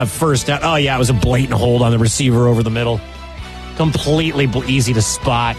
first down. Oh, yeah, it was a blatant hold on the receiver over the middle. Completely easy to spot.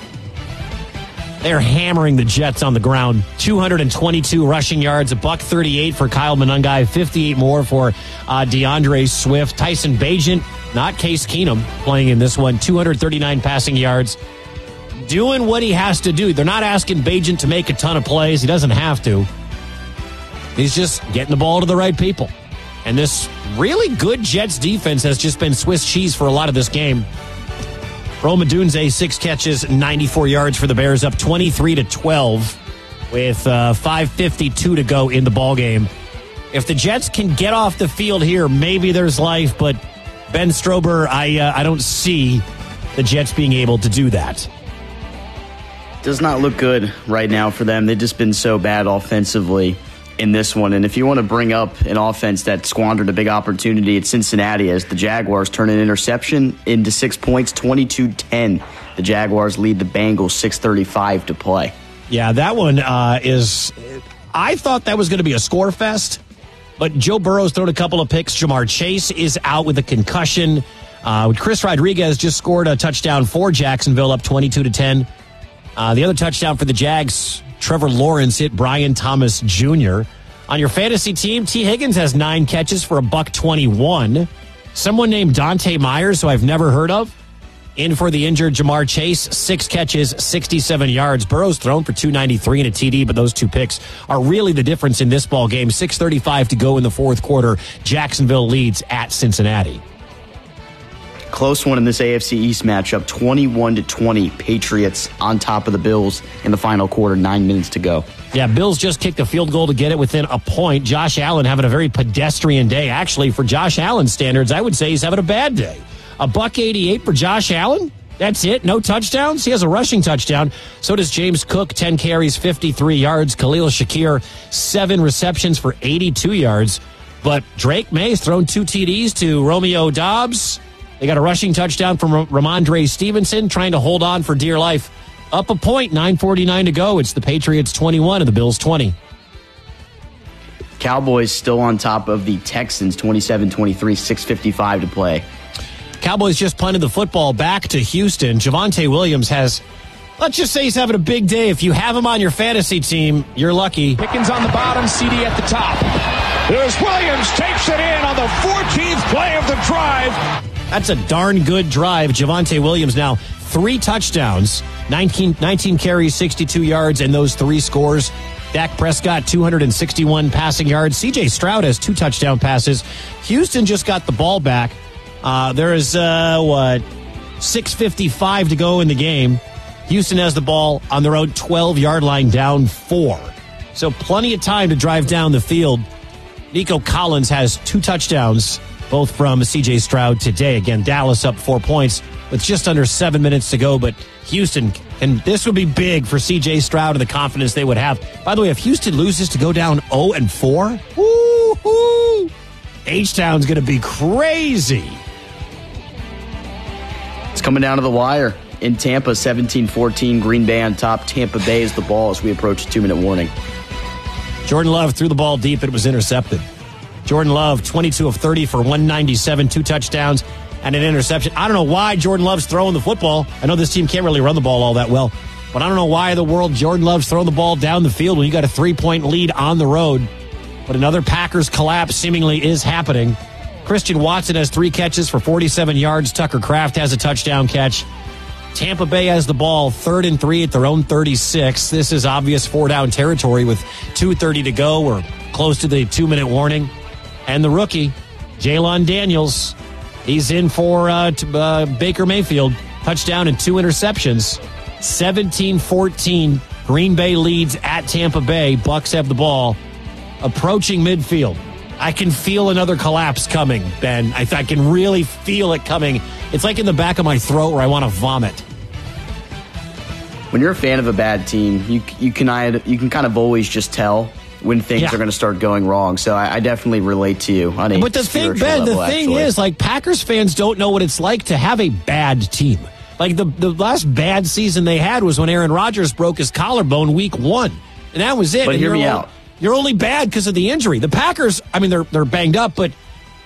They're hammering the Jets on the ground. 222 rushing yards, $138 for Kyle Monangai, 58 more for DeAndre Swift. Tyson Bagent, not Case Keenum, playing in this one. 239 passing yards. Doing what he has to do. They're not asking Bagent to make a ton of plays. He doesn't have to. He's just getting the ball to the right people. And this really good Jets defense has just been Swiss cheese for a lot of this game. Rome Odunze, 6 catches, 94 yards for the Bears, up 23-12 with 5:52 to go in the ballgame. If the Jets can get off the field here, maybe there's life, but Ben Strober, I don't see the Jets being able to do that. Does not look good right now for them. They've just been so bad offensively in this one. And if you want to bring up an offense that squandered a big opportunity at Cincinnati, as the Jaguars turn an interception into 6 points, 22-10. The Jaguars lead the Bengals, 6:35 to play. Yeah, that one is... I thought that was going to be a score fest, but Joe Burrow's thrown a couple of picks. Jamar Chase is out with a concussion. Chris Rodriguez just scored a touchdown for Jacksonville, up 22-10. The other touchdown for the Jags, Trevor Lawrence hit Brian Thomas Jr. On your fantasy team, T. Higgins has 9 catches for $121. Someone named Dante Myers, who I've never heard of, in for the injured Jamar Chase, 6 catches, 67 yards. Burrow's thrown for 293 and a TD, but those 2 picks are really the difference in this ball game. 6:35 to go in the fourth quarter. Jacksonville leads at Cincinnati. Close one in this AFC East matchup, 21-20. Patriots on top of the Bills in the final quarter, 9 minutes to go. Yeah, Bills just kicked a field goal to get it within a point. Josh Allen having a very pedestrian day. Actually, for Josh Allen's standards, I would say he's having a bad day. $188 for Josh Allen. That's it. No touchdowns. He has a rushing touchdown. So does James Cook, 10 carries, 53 yards. Khalil Shakir, 7 receptions for 82 yards. But Drake May has thrown 2 TDs to Romeo Doubs. They got a rushing touchdown from Ramondre Stevenson, trying to hold on for dear life. Up a point, 9:49 to go. It's the Patriots 21 and the Bills 20. Cowboys still on top of the Texans, 27-23, 6:55 to play. Cowboys just punted the football back to Houston. Javonte Williams has, let's just say he's having a big day. If you have him on your fantasy team, you're lucky. Pickens on the bottom, CD at the top. There's Williams, takes it in on the 14th play of the drive. That's a darn good drive. Javonte Williams now 3 touchdowns, 19 carries, 62 yards, and those 3 scores. Dak Prescott, 261 passing yards. C.J. Stroud has 2 touchdown passes. Houston just got the ball back. There is, 6:55 to go in the game. Houston has the ball on their own 12-yard line, down 4. So plenty of time to drive down the field. Nico Collins has 2 touchdowns, both from C.J. Stroud today. Again, Dallas up 4 points with just under 7 minutes to go. But Houston, and this would be big for C.J. Stroud and the confidence they would have. By the way, if Houston loses to go down 0-4, H-Town's going to be crazy. It's coming down to the wire. In Tampa, 17-14, Green Bay on top. Tampa Bay is the ball as we approach a 2-minute warning. Jordan Love threw the ball deep. It was intercepted. Jordan Love, 22 of 30 for 197, 2 touchdowns, and an interception. I don't know why Jordan Love's throwing the football. I know this team can't really run the ball all that well, but I don't know why in the world Jordan Love's throwing the ball down the field when you got a 3-point lead on the road. But another Packers collapse seemingly is happening. Christian Watson has 3 catches for 47 yards. Tucker Kraft has a touchdown catch. Tampa Bay has the ball, 3rd and 3 at their own 36. This is obvious 4-down territory with 2:30 to go. We're close to the 2-minute warning. And the rookie, Jalen Daniels, he's in for Baker Mayfield. Touchdown and 2 interceptions. 17-14. Green Bay leads at Tampa Bay. Bucs have the ball. Approaching midfield. I can feel another collapse coming, Ben. I can really feel it coming. It's like in the back of my throat where I want to vomit. When you're a fan of a bad team, you can kind of always just tell when things are going to start going wrong. So I definitely relate to you on a But the thing, Ben, level, the thing is, like, Packers fans don't know what it's like to have a bad team. Like, the last bad season they had was when Aaron Rodgers broke his collarbone week 1. And that was it. But hear me out. You're only bad because of the injury. The Packers, I mean, they're banged up, but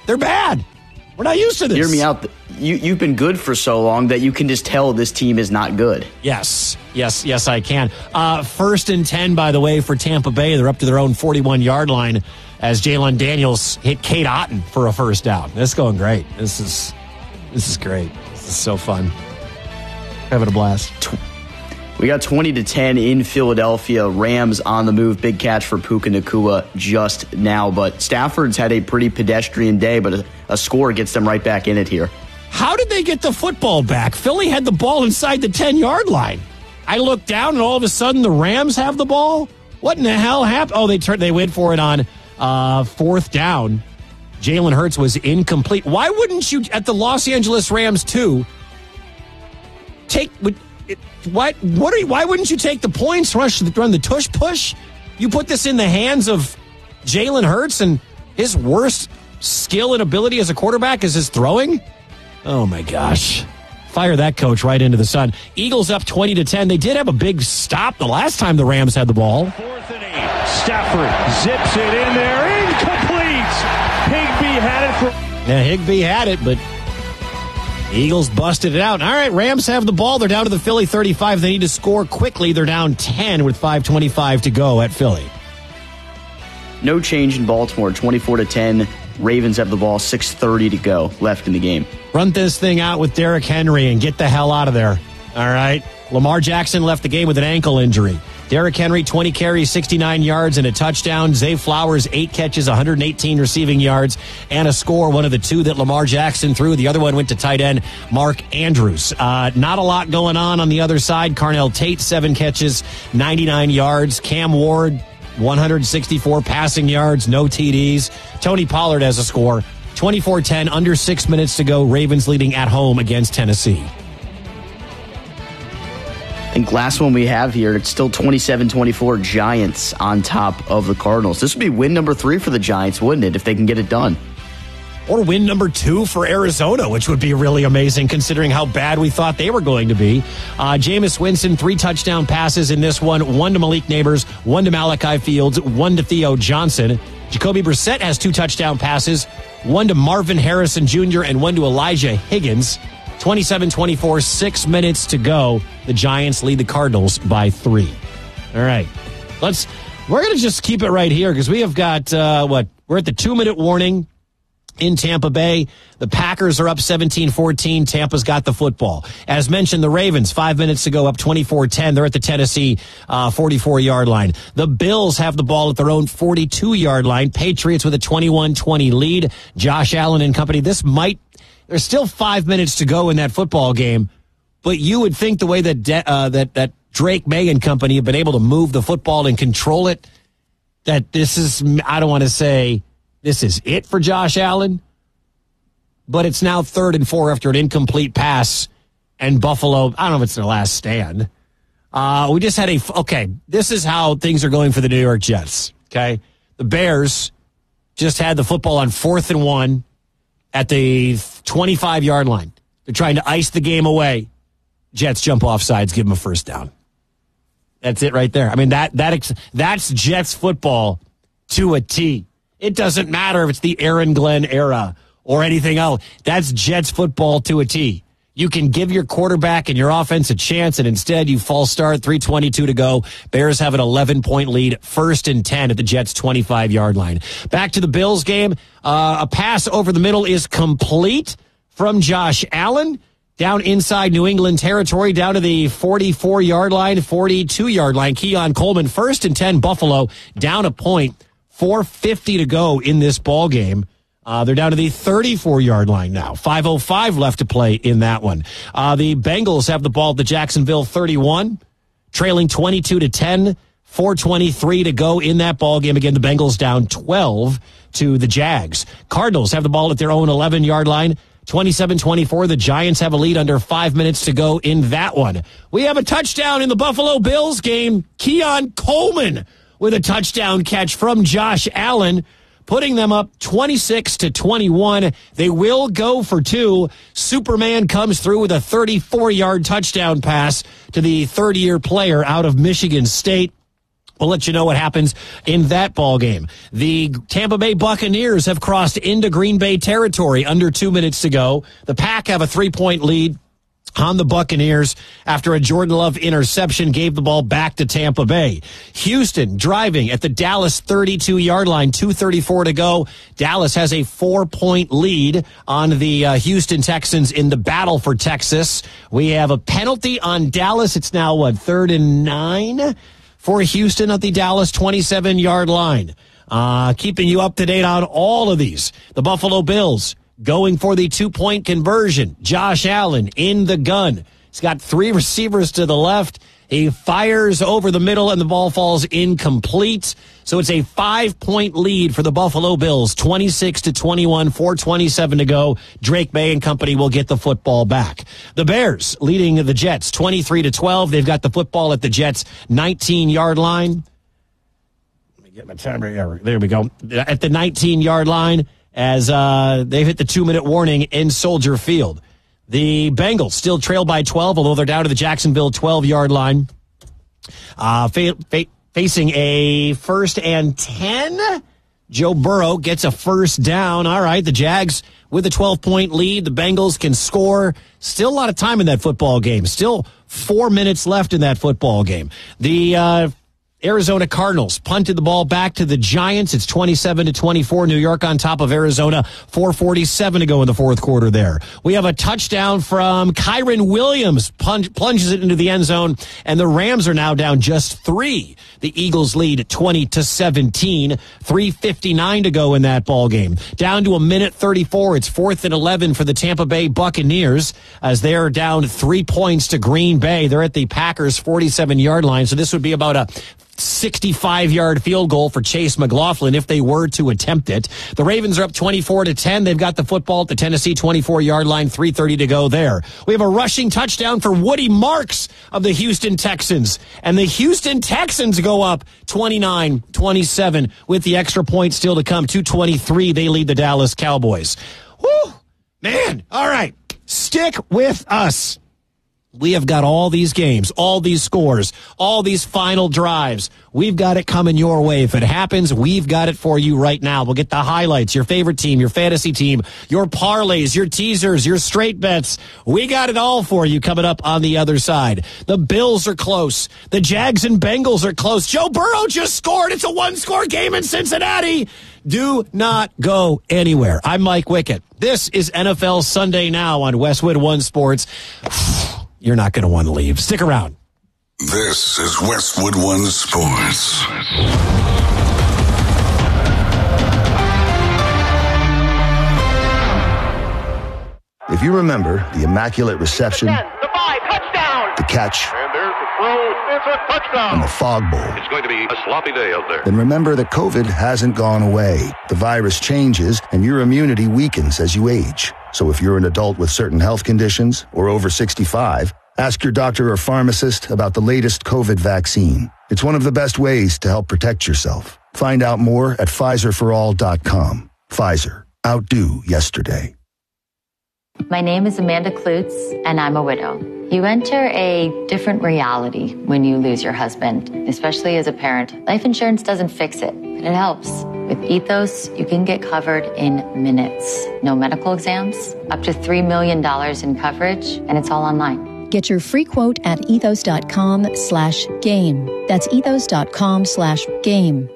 They're bad. We're not used to this. Hear me out. You've been good for so long that you can just tell this team is not good. Yes, I can. 1st and 10, by the way, for Tampa Bay. They're up to their own 41-yard line as Jalen Daniels hit Kate Otten for a first down. This is going great. This is great. This is so fun. Having a blast. We got 20-10 in Philadelphia. Rams on the move. Big catch for Puka Nacua just now. But Stafford's had a pretty pedestrian day, but a score gets them right back in it here. How did they get the football back? Philly had the ball inside the 10-yard line. I looked down, and all of a sudden the Rams have the ball? What in the hell happened? Oh, they went for it on 4th down. Jalen Hurts was incomplete. Why wouldn't you, at the Los Angeles Rams, too, why wouldn't you take the points, run the tush push? You put this in the hands of Jalen Hurts, and his worst skill and ability as a quarterback is his throwing? Oh, my gosh. Fire that coach right into the sun. Eagles up 20-10. They did have a big stop the last time the Rams had the ball. 4th and 8. Stafford zips it in there. Incomplete. Higbee had it for... Yeah, Higbee had it, but Eagles busted it out. All right, Rams have the ball. They're down to the Philly 35. They need to score quickly. They're down 10 with 5:25 to go at Philly. No change in Baltimore. 24-10. Ravens have the ball. 6:30 to go left in the game. Run this thing out with Derrick Henry and get the hell out of there. All right. Lamar Jackson left the game with an ankle injury. Derrick Henry, 20 carries, 69 yards, and a touchdown. Zay Flowers, 8 catches, 118 receiving yards, and a score. One of the 2 that Lamar Jackson threw. The other one went to tight end Mark Andrews. Not a lot going on the other side. Carnell Tate, 7 catches, 99 yards. Cam Ward, 164 passing yards, no TDs. Tony Pollard has a score. 24-10, under 6 minutes to go. Ravens leading at home against Tennessee. And last one we have here, it's still 27-24 Giants on top of the Cardinals. This would be win number 3 for the Giants, wouldn't it, if they can get it done? Or win number 2 for Arizona, which would be really amazing considering how bad we thought they were going to be. Jameis Winston, 3 touchdown passes in this one. 1 to Malik Nabers, 1 to Malachi Fields, 1 to Theo Johnson. Jacoby Brissett has 2 touchdown passes. 1 to Marvin Harrison Jr. and 1 to Elijah Higgins. 27-24, 6 minutes to go. The Giants lead the Cardinals by 3. All right. We're going to just keep it right here because we have got, we're at the 2-minute warning in Tampa Bay. The Packers are up 17-14. Tampa's got the football. As mentioned, the Ravens, 5 minutes to go, up 24-10. They're at the Tennessee 44-yard line. The Bills have the ball at their own 42-yard line. Patriots with a 21-20 lead. Josh Allen and company. There's still 5 minutes to go in that football game, but you would think the way that that Drake May and company have been able to move the football and control it, that this is, I don't want to say this is it for Josh Allen, but it's now 3rd and 4 after an incomplete pass, and Buffalo, I don't know if it's their last stand. We just had this is how things are going for the New York Jets, okay? The Bears just had the football on 4th and 1 at the 25-yard line. They're trying to ice the game away. Jets jump off sides, give them a first down. That's it right there. I mean, that's Jets football to a T. It doesn't matter if it's the Aaron Glenn era or anything else. That's Jets football to a T. You can give your quarterback and your offense a chance, and instead you false start, 3:22 to go. Bears have an 11-point lead, 1st and 10 at the Jets' 25-yard line. Back to the Bills game. A pass over the middle is complete from Josh Allen. Down inside New England territory, down to the 44-yard line, 42-yard line. Keon Coleman, 1st and 10, Buffalo, down a point, 4:50 to go in this ball game. They're down to the 34-yard line now. 5:05 left to play in that one. The Bengals have the ball at the Jacksonville 31, trailing 22-10, 4:23 to go in that ball game. Again, the Bengals down 12 to the Jags. Cardinals have the ball at their own 11-yard line. 27-24. The Giants have a lead under 5 minutes to go in that one. We have a touchdown in the Buffalo Bills game. Keon Coleman with a touchdown catch from Josh Allen, putting them up 26-21. They will go for 2. Superman comes through with a 34-yard touchdown pass to the third-year player out of Michigan State. We'll let you know what happens in that ball game. The Tampa Bay Buccaneers have crossed into Green Bay territory under 2 minutes to go. The Pack have a 3-point lead on the Buccaneers after a Jordan Love interception gave the ball back to Tampa Bay. Houston driving at the Dallas 32-yard line, 2:34 to go. Dallas has a 4-point lead on the Houston Texans in the battle for Texas. We have a penalty on Dallas. It's now, 3rd and 9 for Houston at the Dallas 27-yard line. Keeping you up to date on all of these. The Buffalo Bills going for the 2-point conversion. Josh Allen in the gun. He's got 3 receivers to the left. He fires over the middle, and the ball falls incomplete. So it's a 5-point lead for the Buffalo Bills, 26-21, 4:27 to go. Drake May and company will get the football back. The Bears leading the Jets, 23-12. They've got the football at the Jets' 19-yard line. Let me get my timer here. There we go. At the 19-yard line, as they've hit the 2-minute warning in Soldier Field. The Bengals still trail by 12, although they're down to the Jacksonville 12-yard line. Facing a 1st and 10. Joe Burrow gets a first down. All right, the Jags with a 12-point lead. The Bengals can score. Still a lot of time in that football game. Still 4 minutes left in that football game. The Arizona Cardinals punted the ball back to the Giants. It's 27-24. New York on top of Arizona. 4:47 to go in the fourth quarter there. We have a touchdown from Kyren Williams. Plunges it into the end zone, and the Rams are now down just 3. The Eagles lead 20-17. 3:59 to go in that ball game. Down to 1:34. It's 4th and 11 for the Tampa Bay Buccaneers as they're down 3 points to Green Bay. They're at the Packers' 47-yard line, so this would be about a 65-yard field goal for Chase McLaughlin if they were to attempt it. The Ravens are up 24-10. They've got the football at the Tennessee 24-yard line, 3:30 to go there. We have a rushing touchdown for Woody Marks of the Houston Texans. And the Houston Texans go up 29-27 with the extra point still to come. 2:23, they lead the Dallas Cowboys. Whew, man, all right, stick with us. We have got all these games, all these scores, all these final drives. We've got it coming your way. If it happens, we've got it for you right now. We'll get the highlights, your favorite team, your fantasy team, your parlays, your teasers, your straight bets. We got it all for you coming up on the other side. The Bills are close. The Jags and Bengals are close. Joe Burrow just scored. It's a 1-score game in Cincinnati. Do not go anywhere. I'm Mike Wickett. This is NFL Sunday Now on Westwood One Sports. You're not going to want to leave. Stick around. This is Westwood One Sports. If you remember the immaculate reception, the 5, touchdown, the catch, and there's the throw, it's a touchdown, and the fog bowl, it's going to be a sloppy day out there. then remember that COVID hasn't gone away. The virus changes, and your immunity weakens as you age. So if you're an adult with certain health conditions or over 65, ask your doctor or pharmacist about the latest COVID vaccine. It's one of the best ways to help protect yourself. Find out more at PfizerForAll.com. Pfizer. Outdo yesterday. My name is Amanda Klutz, and I'm a widow. You enter a different reality when you lose your husband, especially as a parent. Life insurance doesn't fix it, but it helps. With Ethos, you can get covered in minutes. No medical exams, up to $3 million in coverage, and it's all online. Get your free quote at ethos.com/game. That's ethos.com/game.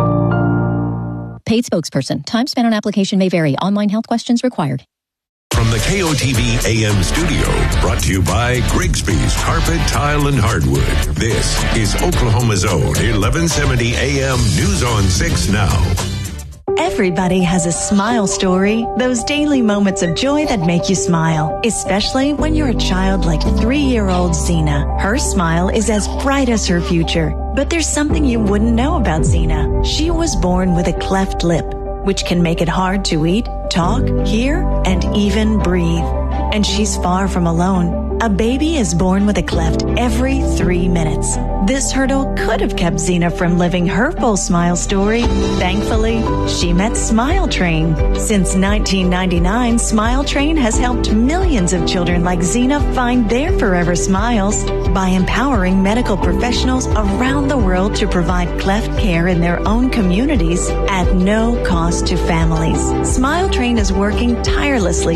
Paid spokesperson. Time spent on application may vary. Online health questions required. From the KOTB AM studio, brought to you by Grigsby's Carpet, Tile, and Hardwood. This is Oklahoma's Own 1170 AM News on 6 Now. Everybody has a smile story, those daily moments of joy that make you smile, especially when you're a child like 3-year-old Zena. Her smile is as bright as her future, but there's something you wouldn't know about Zena. She was born with a cleft lip, which can make it hard to eat, talk, hear, and even breathe. And she's far from alone. A baby is born with a cleft every 3 minutes. This hurdle could have kept Zena from living her full smile story. Thankfully, she met Smile Train. Since 1999, Smile Train has helped millions of children like Zena find their forever smiles by empowering medical professionals around the world to provide cleft care in their own communities at no cost to families. Smile Train is working tirelessly